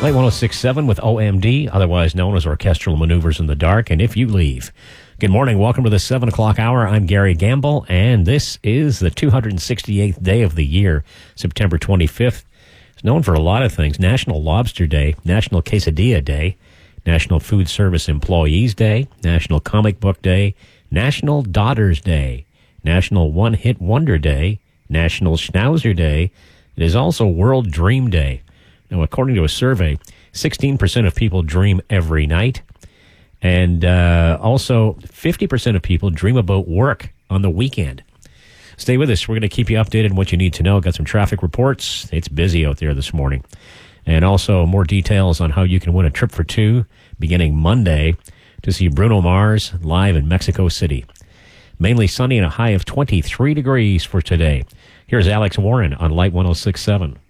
Light 106.7 with OMD, otherwise known as Orchestral Maneuvers in the Dark, and If You Leave. Good morning. Welcome to the 7 o'clock hour. I'm Gary Gamble, and this is the 268th day of the year, September 25th. It's known for a lot of things. National Lobster Day, National Quesadilla Day, National Food Service Employees Day, National Comic Book Day, National Daughters Day, National One Hit Wonder Day, National Schnauzer Day. It is also World Dream Day. Now, according to a survey, 16% of people dream every night. And also, 50% of people dream about work on the weekend. Stay with us. We're going to keep you updated on what you need to know. Got some traffic reports. It's busy out there this morning. And also more details on how you can win a trip for two beginning Monday to see Bruno Mars live in Mexico City. Mainly sunny and a high of 23 degrees for today. Here's Alex Warren on Light 106.7.